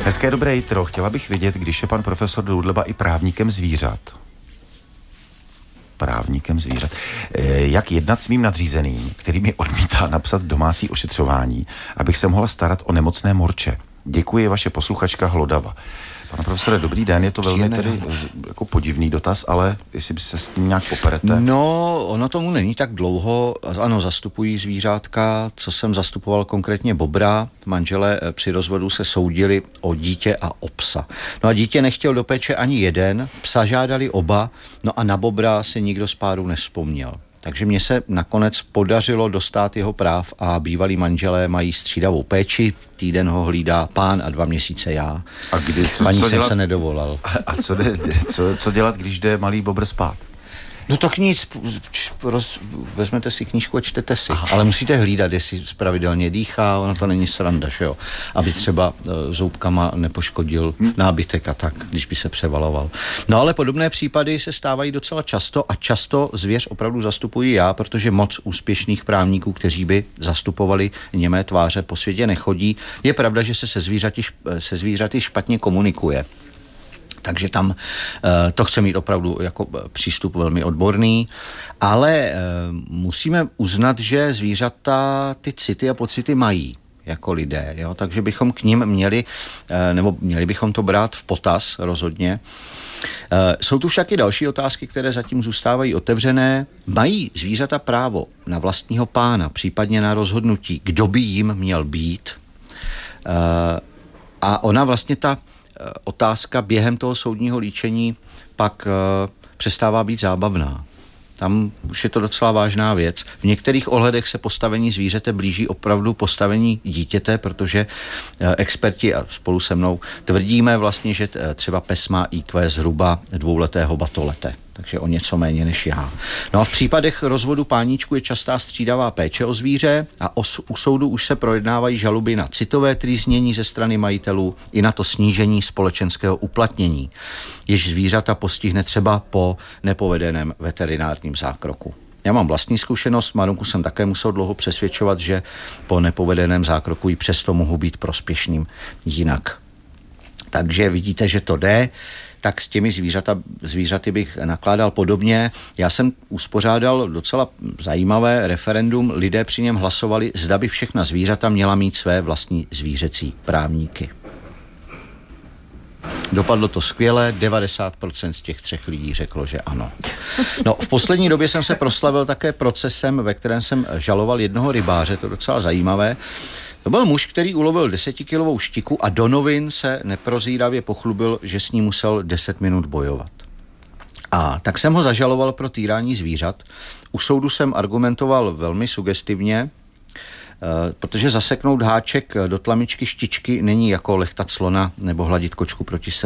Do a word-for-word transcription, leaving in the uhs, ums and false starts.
Hezké dobré jitro. Chtěla bych vědět, když je pan profesor Doudleba i právníkem zvířat. Právníkem zvířat. Jak jednat s mým nadřízeným, který mi odmítá napsat domácí ošetřování, abych se mohla starat o nemocné morče. Děkuji, vaše posluchačka Hlodava. Pane profesore, dobrý den, je to velmi tedy jako podivný dotaz, ale jestli by se s tím nějak poperete. No, ono tomu není tak dlouho. Ano, zastupují zvířátka, co jsem zastupoval konkrétně bobra. Manželé při rozvodu se soudili o dítě a o psa. No a dítě nechtěl do péče ani jeden, psa žádali oba, no a na bobra si nikdo z páru nevzpomněl. Takže mně se nakonec podařilo dostát jeho práv a bývalí manželé mají střídavou péči. Týden ho hlídá pán a dva měsíce já. A kdy, co, Paní co jsem dělat? se nedovolal. A co, jde, co, co dělat, když jde malý bobr spát? No tak nic, roz, vezmete si knížku a čtete si, Aha. ale musíte hlídat, jestli pravidelně dýchá, ono to není sranda, že jo, aby třeba e, zoubkama nepoškodil hmm. nábytek a tak, když by se převaloval. No ale podobné případy se stávají docela často a často zvěř opravdu zastupuji já, protože moc úspěšných právníků, kteří by zastupovali němé tváře, po světě nechodí. Je pravda, že se se zvířaty, se zvířaty špatně komunikuje. Takže tam uh, to chce mít opravdu jako přístup velmi odborný, ale uh, musíme uznat, že zvířata ty city a pocity mají jako lidé, jo? Takže bychom k nim měli, uh, nebo měli bychom to brát v potaz rozhodně. Uh, jsou tu však i další otázky, které zatím zůstávají otevřené. Mají zvířata právo na vlastního pána, případně na rozhodnutí, kdo by jim měl být? Uh, a ona vlastně ta otázka během toho soudního líčení pak uh, přestává být zábavná. Tam už je to docela vážná věc. V některých ohledech se postavení zvířete blíží opravdu postavení dítěte, protože uh, experti a spolu se mnou tvrdíme vlastně, že uh, třeba pes má í kvé zhruba dvouletého batolete. Takže o něco méně než já. No a v případech rozvodu páníčku je častá střídavá péče o zvíře a o, u soudu už se projednávají žaloby na citové trýznění ze strany majitelů i na to snížení společenského uplatnění, jež zvířata postihne třeba po nepovedeném veterinárním zákroku. Já mám vlastní zkušenost, Marunku jsem také musel dlouho přesvědčovat, že po nepovedeném zákroku i přesto mohu být prospěšným jinak. Takže vidíte, že to jde. Tak s těmi zvířata, zvířaty bych nakládal podobně. Já jsem uspořádal docela zajímavé referendum. Lidé při něm hlasovali, zda by všechna zvířata měla mít své vlastní zvířecí právníky. Dopadlo to skvěle, devadesát procent z těch třech lidí řeklo, že ano. No, v poslední době jsem se proslavil také procesem, ve kterém jsem žaloval jednoho rybáře, to je docela zajímavé. To byl muž, který ulovil desetikilovou štiku a do novin se neprozíravě pochlubil, že s ní musel deset minut bojovat. A tak jsem ho zažaloval pro týrání zvířat. U soudu jsem argumentoval velmi sugestivně, protože zaseknout háček do tlamičky štičky není jako lechtat slona nebo hladit kočku proti srsti.